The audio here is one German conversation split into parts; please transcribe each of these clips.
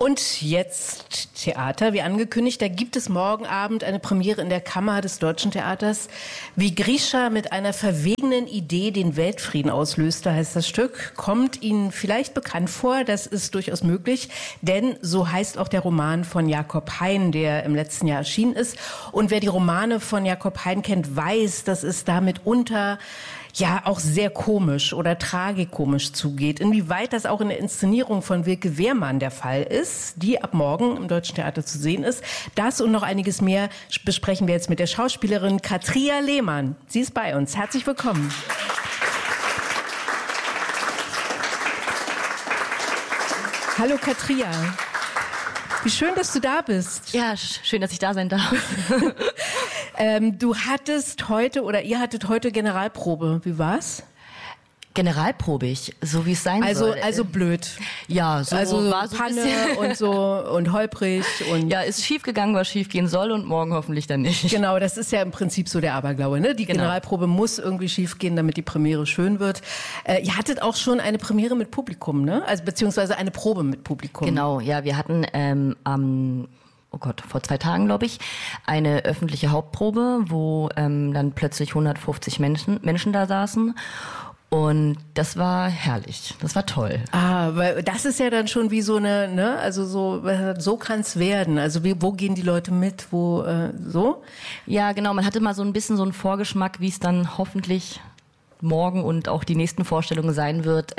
Und jetzt Theater, wie angekündigt, da gibt es morgen Abend eine Premiere in der Kammer des Deutschen Theaters. Wie Grisha mit einer verwegenen Idee den Weltfrieden auslöste, heißt das Stück. Kommt Ihnen vielleicht bekannt vor, das ist durchaus möglich, denn so heißt auch der Roman von Jakob Hein, der im letzten Jahr erschienen ist. Und wer die Romane von Jakob Hein kennt, weiß, dass es da mitunter ja auch sehr komisch oder tragikomisch zugeht. Inwieweit das auch in der Inszenierung von Wilke Wehrmann der Fall ist, die ab morgen im Deutschen Theater zu sehen ist, das und noch einiges mehr besprechen wir jetzt mit der Schauspielerin Katria Lehmann. Sie ist bei uns. Herzlich willkommen. Hallo Katria. Wie schön, dass du da bist. Ja, schön, dass ich da sein darf. Du hattest heute oder ihr hattet heute Generalprobe. Wie war's? Generalprobig, so wie es sein soll. Also blöd. Ja, so also war so Panne und so und holprig und ja, ist schief gegangen, was schief gehen soll und morgen hoffentlich dann nicht. Genau, das ist ja im Prinzip so der Aberglaube, ne? Die Generalprobe muss irgendwie schief gehen, damit die Premiere schön wird. Ihr hattet auch schon eine Premiere mit Publikum, ne? Also beziehungsweise eine Probe mit Publikum. Genau, ja, wir hatten vor 2 Tagen, glaube ich, eine öffentliche Hauptprobe, wo dann plötzlich 150 Menschen da saßen. Und das war herrlich, das war toll. Weil das ist ja dann schon wie so eine, ne, also so kann's werden. Also wo gehen die Leute mit, so? Ja, genau, man hatte mal so ein bisschen so einen Vorgeschmack, wie es dann hoffentlich morgen und auch die nächsten Vorstellungen sein wird,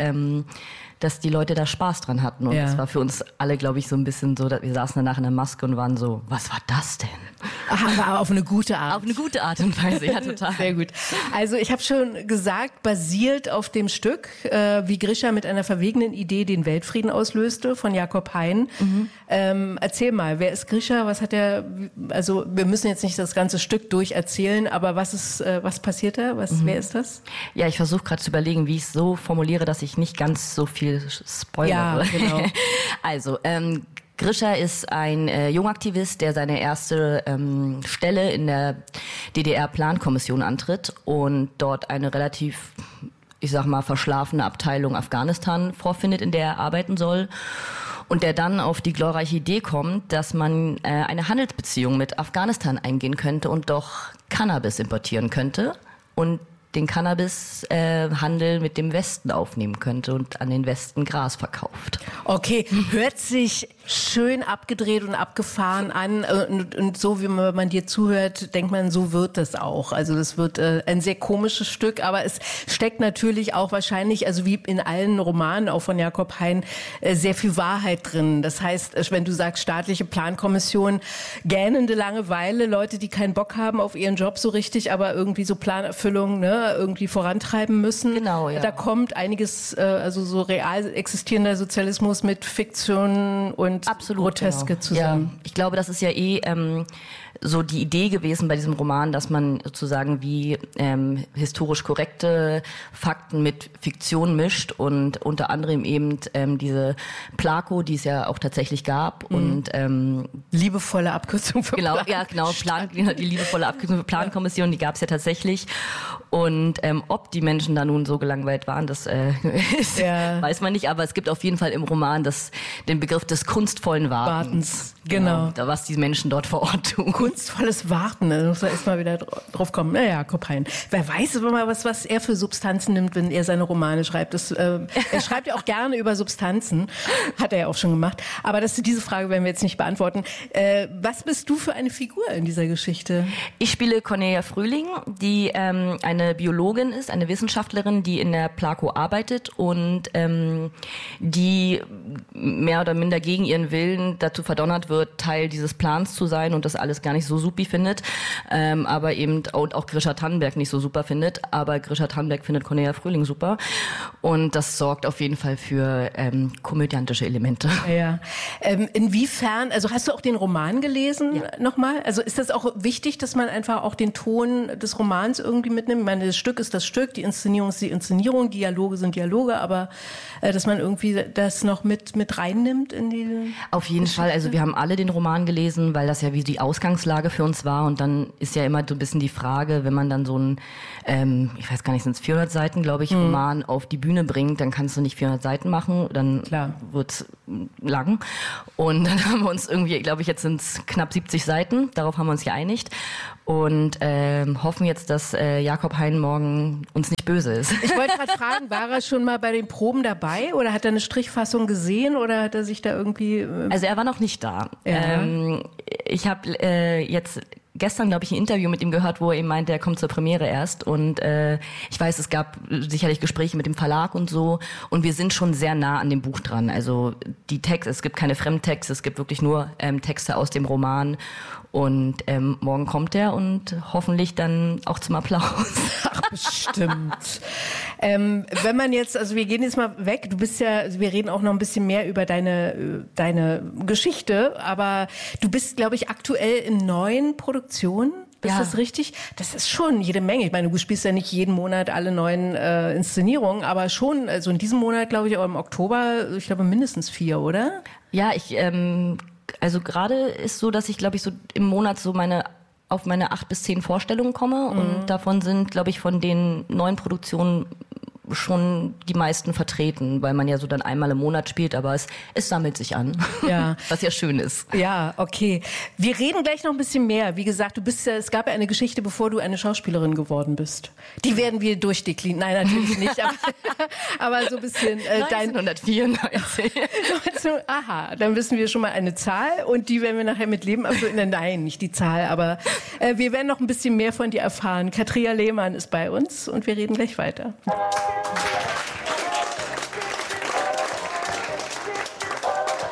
dass die Leute da Spaß dran hatten. Und das war für uns alle, glaube ich, so ein bisschen so, dass wir saßen danach in der Maske und waren so, was war das denn? Aber auf eine gute Art. Auf eine gute Art und Weise, ja, total. Sehr gut. Also ich habe schon gesagt, basiert auf dem Stück, wie Grisha mit einer verwegenen Idee den Weltfrieden auslöste, von Jakob Hein. Mhm. Erzähl mal, wer ist Grisha? Was hat er, also wir müssen jetzt nicht das ganze Stück durcherzählen, aber was passiert da? Wer ist das? Ja, ich versuche gerade zu überlegen, wie ich es so formuliere, dass ich nicht ganz so viel spoilere. Ja, genau. Also, Grisha ist ein Jungaktivist, der seine erste Stelle in der DDR-Plankommission antritt und dort eine relativ, ich sag mal, verschlafene Abteilung Afghanistan vorfindet, in der er arbeiten soll. Und der dann auf die glorreiche Idee kommt, dass man eine Handelsbeziehung mit Afghanistan eingehen könnte und doch Cannabis importieren könnte und den Cannabishandel mit dem Westen aufnehmen könnte und an den Westen Gras verkauft. Okay, hört sich schön abgedreht und abgefahren an und so wie man dir zuhört, denkt man, so wird das auch. Also das wird ein sehr komisches Stück, aber es steckt natürlich auch wahrscheinlich, also wie in allen Romanen, auch von Jakob Hein, sehr viel Wahrheit drin. Das heißt, wenn du sagst, staatliche Plankommission, gähnende Langeweile, Leute, die keinen Bock haben auf ihren Job so richtig, aber irgendwie so Planerfüllung, ne, irgendwie vorantreiben müssen. Genau, ja. Da kommt einiges, also so real existierender Sozialismus mit Fiktion und absolut, Groteske zusammen. Ja, ich glaube, das ist ja so die Idee gewesen bei diesem Roman, dass man sozusagen wie historisch korrekte Fakten mit Fiktion mischt und unter anderem eben diese Plako, die es ja auch tatsächlich gab und liebevolle Abkürzung für genau, die liebevolle Abkürzung für Plankommission, die gab es ja tatsächlich. Und ob die Menschen da nun so gelangweilt waren, das weiß man nicht. Aber es gibt auf jeden Fall im Roman den Begriff des kunstvollen Wartens. Genau. Was die Menschen dort vor Ort tun. Kunstvolles Warten, da muss man erstmal wieder drauf kommen. Naja, Jakob Hein. Wer weiß aber mal, was er für Substanzen nimmt, wenn er seine Romane schreibt. Er schreibt ja auch gerne über Substanzen, hat er ja auch schon gemacht. Aber diese Frage werden wir jetzt nicht beantworten. Was bist du für eine Figur in dieser Geschichte? Ich spiele Cornelia Frühling, die eine Biologin ist, eine Wissenschaftlerin, die in der Plako arbeitet und die mehr oder minder gegen ihren Willen dazu verdonnert wird, Teil dieses Plans zu sein und das alles gar nicht so supi findet, aber eben auch Grisha Tannenberg nicht so super findet, aber Grisha Tannenberg findet Cornelia Frühling super und das sorgt auf jeden Fall für komödiantische Elemente. Ja. Inwiefern, also hast du auch den Roman gelesen nochmal? Also ist das auch wichtig, dass man einfach auch den Ton des Romans irgendwie mitnimmt? Ich meine, das Stück ist das Stück, die Inszenierung ist die Inszenierung, Dialoge sind Dialoge, aber dass man irgendwie das noch mit reinnimmt in die Auf jeden Fall, also wir haben alle den Roman gelesen, weil das ja wie die Ausgangslage für uns war und dann ist ja immer so ein bisschen die Frage, wenn man dann so ein, ich weiß gar nicht, sind es 400 Seiten, glaube ich, Roman auf die Bühne bringt, dann kannst du nicht 400 Seiten machen, dann wird's lang. Und dann haben wir uns irgendwie, glaube ich, jetzt sind es knapp 70 Seiten, darauf haben wir uns geeinigt und hoffen jetzt, dass Jakob Hein morgen uns nicht böse ist. Ich wollte gerade fragen, war er schon mal bei den Proben dabei oder hat er eine Strichfassung gesehen oder hat er sich da irgendwie... Also er war noch nicht da. Ja. Ich habe jetzt gestern, glaube ich, ein Interview mit ihm gehört, wo er eben meinte, er kommt zur Premiere erst. Und ich weiß, es gab sicherlich Gespräche mit dem Verlag und so. Und wir sind schon sehr nah an dem Buch dran. Also die Texte, es gibt keine Fremdtexte, es gibt wirklich nur Texte aus dem Roman. Und morgen kommt er und hoffentlich dann auch zum Applaus. Ach, bestimmt. Wenn man jetzt, also wir gehen jetzt mal weg, du bist ja, also wir reden auch noch ein bisschen mehr über deine Geschichte, aber du bist, glaube ich, aktuell in 9 Produktionen. Ist das richtig? Das ist schon jede Menge. Ich meine, du spielst ja nicht jeden Monat alle 9 Inszenierungen, aber schon, also in diesem Monat, glaube ich, auch im Oktober, ich glaube mindestens 4, oder? Ja, also gerade ist so, dass ich, glaube ich, so im Monat so auf meine 8 bis 10 Vorstellungen komme und davon sind, glaube ich, von den 9 Produktionen schon die meisten vertreten, weil man ja so dann einmal im Monat spielt, aber es sammelt sich an, ja. Was ja schön ist. Ja, okay. Wir reden gleich noch ein bisschen mehr. Wie gesagt, es gab ja eine Geschichte, bevor du eine Schauspielerin geworden bist. Die werden wir durchdeklinieren. Nein, natürlich nicht, aber so ein bisschen... 1994. Aha, dann wissen wir schon mal eine Zahl und die werden wir nachher mit Leben absolvieren. Nein, nicht die Zahl, aber wir werden noch ein bisschen mehr von dir erfahren. Katria Lehmann ist bei uns und wir reden gleich weiter.